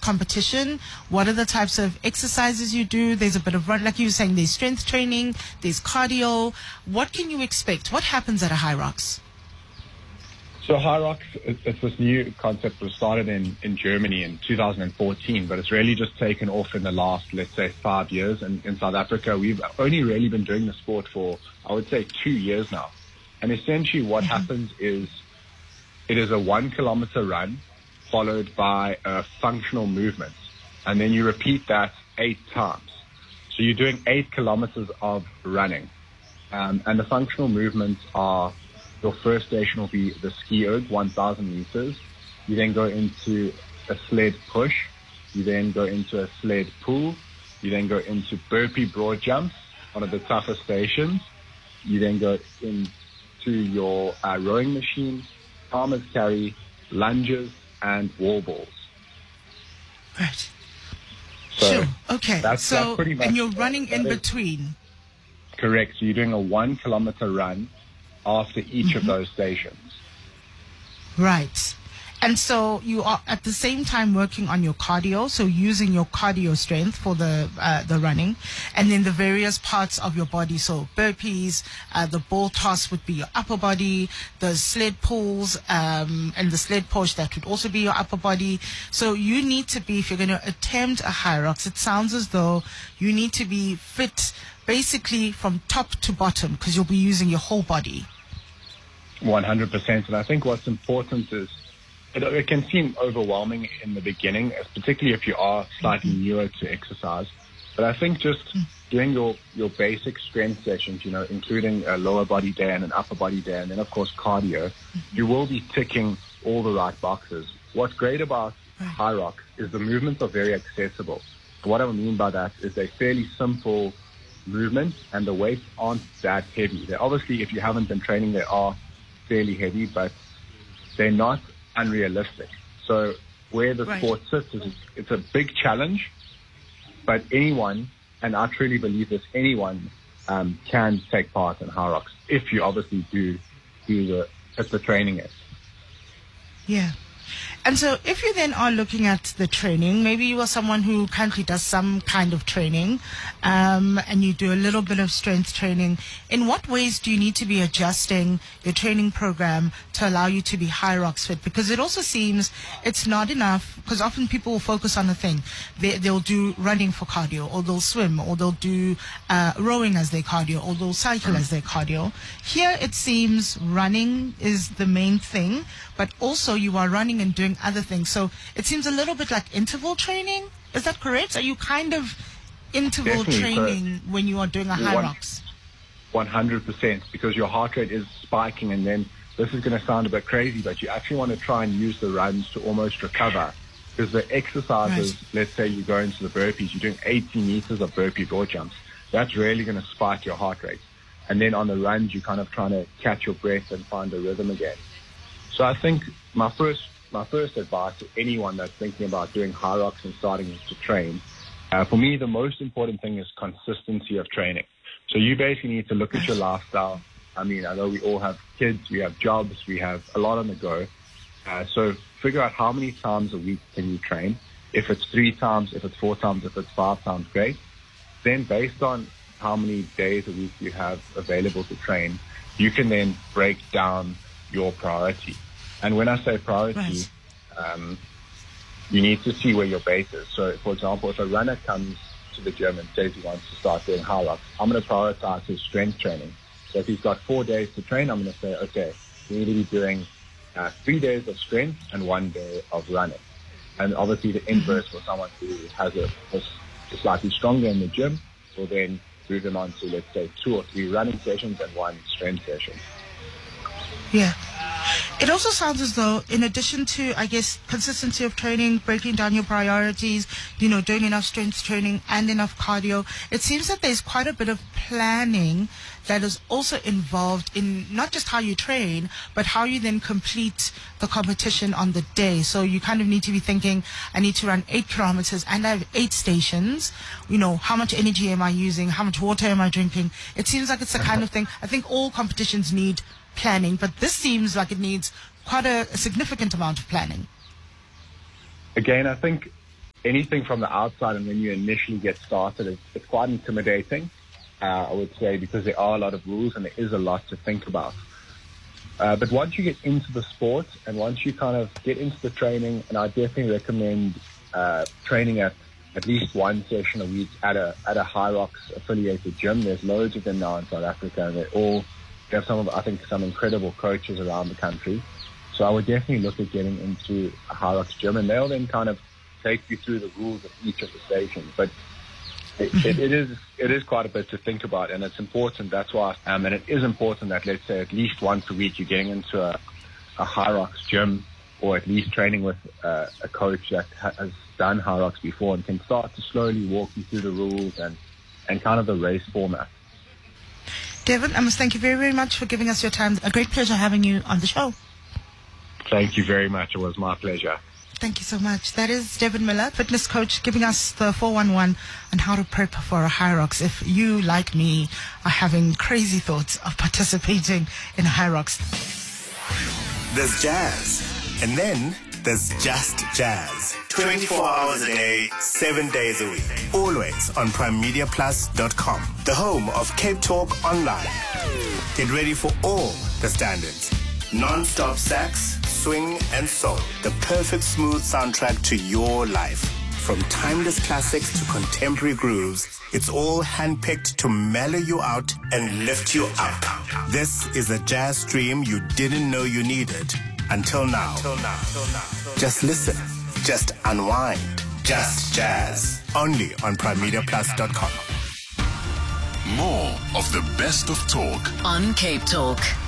competition? What are the types of exercises you do? There's a bit of run, like you were saying, there's strength training, there's cardio. What can you expect? What happens at a Hyrox? So Hyrox, it's this new concept that was started in Germany in 2014, but it's really just taken off in the last, let's say, 5 years. And in South Africa, we've only really been doing the sport for, I would say, 2 years now. And essentially what happens is it is a 1 kilometer run followed by functional movements. And then you repeat that 8 times. So you're doing 8 kilometers of running. And the functional movements are, your first station will be the ski erg, 1,000 meters. You then go into a sled push. You then go into a sled pull. You then go into burpee broad jumps, one of the toughest stations. You then go into your rowing machine, farmer's carry, lunges, and wall balls. Right. So sure. Okay. That's pretty much, and you're running in between. Correct. So you're doing a 1 kilometer run after each of those stations. Right. And so you are at the same time working on your cardio, so using your cardio strength for the running, and then the various parts of your body. So burpees, the ball toss would be your upper body, the sled pulls, and the sled push, that would also be your upper body. So you need to be, if you're going to attempt a Hyrox, it sounds as though you need to be fit basically from top to bottom, because you'll be using your whole body. 100%. And I think what's important is it can seem overwhelming in the beginning, particularly if you are slightly newer to exercise. But I think just doing your basic strength sessions, including a lower body day and an upper body day, and then, of course, cardio, you will be ticking all the right boxes. What's great about Hyrox is the movements are very accessible. What I mean by that is they're fairly simple movements, and the weights aren't that heavy. They obviously, if you haven't been training, they are fairly heavy, but they're not unrealistic. So where the sport sits is it's a big challenge, but anyone, and I truly believe this, anyone can take part in Hyrox if you obviously do the training is. Yeah. And so if you then are looking at the training, maybe you are someone who currently does some kind of training, and you do a little bit of strength training. In what ways do you need to be adjusting your training program to allow you to be Hyrox fit? Because it also seems it's not enough, because often people will focus on a thing. They'll do running for cardio, or they'll swim, or they'll do rowing as their cardio, or they'll cycle as their cardio. Here it seems running is the main thing, but also you are running and doing other things. So it seems a little bit like interval training. Is that correct? Are you kind of interval training when you are doing a Hyrox? 100%, because your heart rate is spiking, and then this is going to sound a bit crazy, but you actually want to try and use the runs to almost recover. Because the exercises, let's say you go into the burpees, you're doing 80 meters of burpee broad jumps. That's really going to spike your heart rate. And then on the runs, you're kind of trying to catch your breath and find a rhythm again. So I think my first advice to anyone that's thinking about doing Hyrox and starting to train, for me, the most important thing is consistency of training. So you basically need to look at your lifestyle. I mean, I know we all have kids, we have jobs, we have a lot on the go. So figure out how many times a week can you train. If it's 3 times, if it's 4 times, if it's 5 times, great. Then based on how many days a week you have available to train, you can then break down your priority. And when I say priority, you need to see where your base is. So, for example, if a runner comes to the gym and says he wants to start doing Hyrox, I'm going to prioritize his strength training. So if he's got 4 days to train, I'm going to say, okay, you need to be doing 3 days of strength and 1 day of running. And obviously the inverse for someone who has a slightly stronger in the gym will then move them on to, let's say, 2 or 3 running sessions and 1 strength session. Yeah. It also sounds as though, in addition to, I guess, consistency of training, breaking down your priorities, doing enough strength training and enough cardio, it seems that there's quite a bit of planning that is also involved in not just how you train, but how you then complete the competition on the day. So you kind of need to be thinking, I need to run 8 kilometers and I have 8 stations. How much energy am I using? How much water am I drinking? It seems like it's the kind of thing, I think all competitions need planning, but this seems like it needs quite a significant amount of planning. Again, I think anything from the outside and when you initially get started, it's quite intimidating, I would say, because there are a lot of rules and there is a lot to think about. But once you get into the sport and once you kind of get into the training, and I definitely recommend training at least one session a week at a Hyrox affiliated gym. There's loads of them now in South Africa, and they have some incredible coaches around the country. So I would definitely look at getting into a Hyrox gym, and they'll then kind of take you through the rules of each of the stations. But it is quite a bit to think about, and it's important. That's why, and it is important that, let's say, at least once a week you're getting into a Hyrox gym, or at least training with a coach that has done Hyrox before and can start to slowly walk you through the rules and kind of the race format. Devin, I must thank you very, very much for giving us your time. A great pleasure having you on the show. Thank you very much. It was my pleasure. Thank you so much. That is Devin Miller, fitness coach, giving us the 411 on how to prep for a Hyrox. If you, like me, are having crazy thoughts of participating in a Hyrox. There's jazz. And then there's just jazz. 24 hours a day, 7 days a week. Always on PrimeMediaPlus.com, the home of Cape Talk Online. Get ready for all the standards. Non-stop sax, swing, and soul. The perfect smooth soundtrack to your life. From timeless classics to contemporary grooves, it's all handpicked to mellow you out and lift you up. This is a jazz stream you didn't know you needed until now. Just listen. Just unwind. Just jazz. Only on PrimeMediaPlus.com. More of the best of talk on Cape Talk.